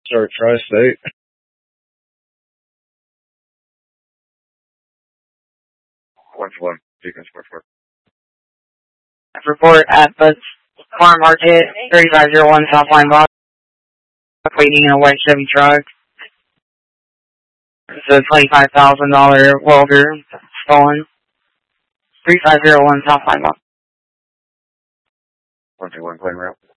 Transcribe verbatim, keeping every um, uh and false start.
Sorry, Tri-State. One for one. Deacons, one for one. Report at the Farm Market, thirty-five oh one South Line Block, waiting in a white Chevy truck. It's a twenty-five thousand dollars welder stolen. thirty-five oh one South Line Block. one two one, claim route.